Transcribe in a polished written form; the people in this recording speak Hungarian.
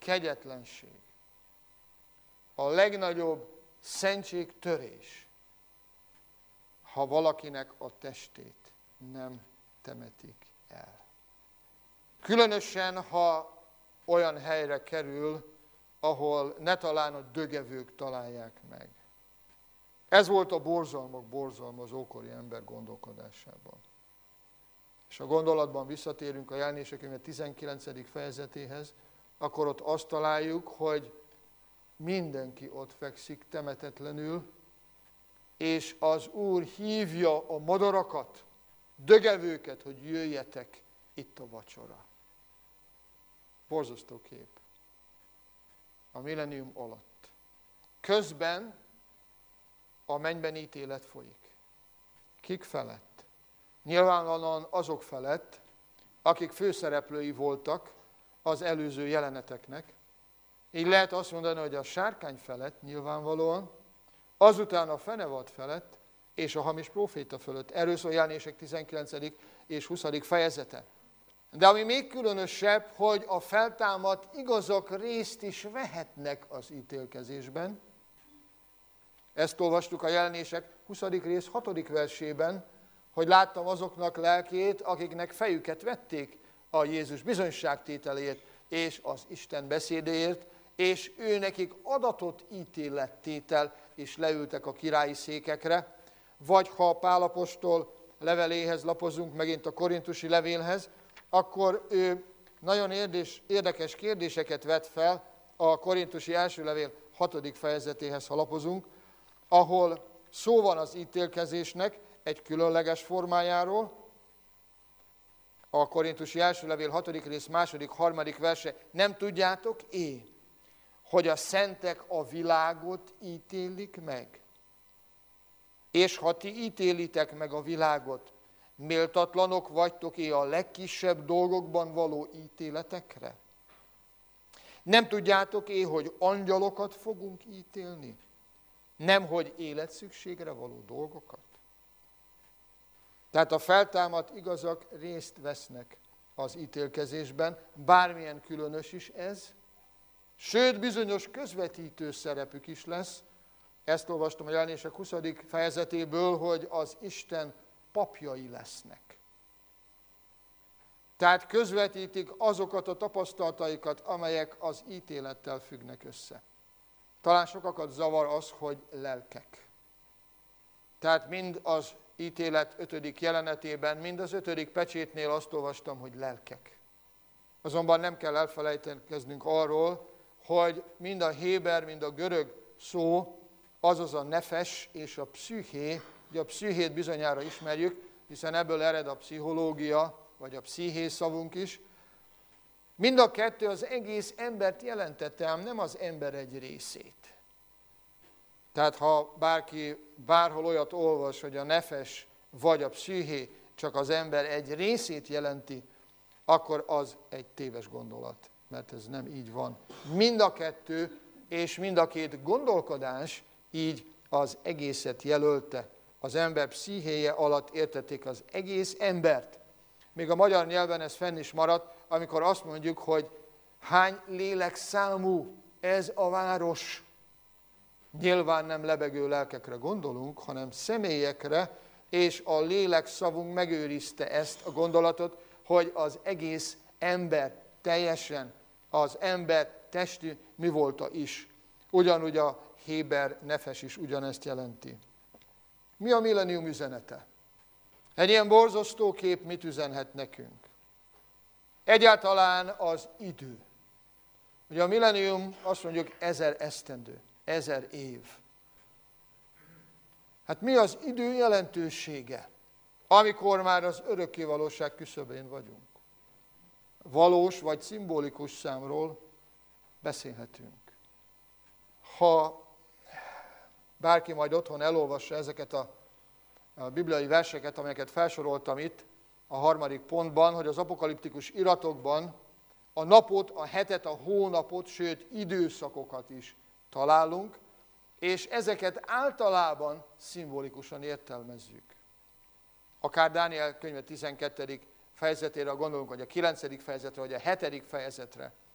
kegyetlenség, a legnagyobb szentségtörés, ha valakinek a testét nem temetik el. Különösen, ha olyan helyre kerül, ahol ne talán a dögevők találják meg. Ez volt a borzalmak borzalma az ókori ember gondolkodásában. És a gondolatban visszatérünk a Jelenések könyve 19. fejezetéhez, akkor ott azt találjuk, hogy mindenki ott fekszik temetetlenül, és az Úr hívja a madarakat, dögevőket, hogy jöjjetek itt a vacsora. Borzasztó kép. A millennium alatt. Közben a mennyben ítélet folyik. Kik felett? Nyilvánvalóan azok felett, akik főszereplői voltak az előző jeleneteknek. Így lehet azt mondani, hogy a sárkány felett nyilvánvalóan, azután a fenevad felett és a hamis próféta fölött. Erről szól Jelenések 19. és 20. fejezete. De ami még különösebb, hogy a feltámadt igazak részt is vehetnek az ítélkezésben. Ezt olvastuk a Jelenések 20. rész 6. versében, hogy láttam azoknak lelkét, akiknek fejüket vették a Jézus bizonyságtételéért és az Isten beszédéért, és ő nekik adatott ítélettétel, és leültek a királyi székekre. Vagy ha Pál apostol leveléhez lapozunk, megint a korintusi levélhez, akkor ő nagyon érdekes kérdéseket vet fel a korintusi első levél 6. fejezetéhez, ha lapozunk, ahol szó van az ítélkezésnek egy különleges formájáról. A korintusi első levél 6. rész 2., 3. verse. Nem tudjátok hogy a szentek a világot ítélik meg? És ha ti ítélitek meg a világot, méltatlanok vagytok a legkisebb dolgokban való ítéletekre? Nem tudjátok hogy angyalokat fogunk ítélni? Nemhogy életszükségre való dolgokat? Tehát a feltámadt igazak részt vesznek az ítélkezésben, bármilyen különös is ez, sőt bizonyos közvetítő szerepük is lesz. Ezt olvastam a Jelenések 20. fejezetéből, hogy az Isten papjai lesznek. Tehát közvetítik azokat a tapasztalataikat, amelyek az ítélettel függnek össze. Talán sokakat zavar az, hogy lelkek. Tehát mind az ítélet 5. jelenetében, mind az 5. pecsétnél azt olvastam, hogy lelkek. Azonban nem kell elfelejtekeznünk arról, hogy mind a héber, mind a görög szó, azaz a nefes és a psziché, ugye a pszichét bizonyára ismerjük, hiszen ebből ered a pszichológia, vagy a psziché szavunk is. Mind a kettő az egész embert jelentette, ám nem az ember egy részét. Tehát ha bárki bárhol olyat olvas, hogy a nefes vagy a psziché csak az ember egy részét jelenti, akkor az egy téves gondolat, mert ez nem így van. Mind a kettő és mind a két gondolkodás így az egészet jelölte. Az ember pszichéje alatt értették az egész embert. Még a magyar nyelven ez fenn is maradt, amikor azt mondjuk, hogy hány lélekszámú ez a város. Nyilván nem lebegő lelkekre gondolunk, hanem személyekre, és a lélekszavunk megőrizte ezt a gondolatot, hogy az egész ember teljesen, az ember testi mi volta is. Ugyanúgy a héber nefes is ugyanezt jelenti. Mi a millennium üzenete? Egy ilyen borzasztó kép mit üzenhet nekünk? Egyáltalán az idő. Ugye a millennium azt mondjuk 1000 esztendő, 1000 év. Hát mi az idő jelentősége, amikor már az örökkévalóság küszöbén vagyunk? Valós vagy szimbolikus számról beszélhetünk. Ha bárki majd otthon elolvassa ezeket a bibliai verseket, amelyeket felsoroltam itt a 3. pontban, hogy az apokaliptikus iratokban a napot, a hetet, a hónapot, sőt időszakokat is találunk, és ezeket általában szimbolikusan értelmezzük. Akár Dániel könyve 12. fejezetére gondolunk, vagy a 9. fejezetre, vagy a 7. fejezetre.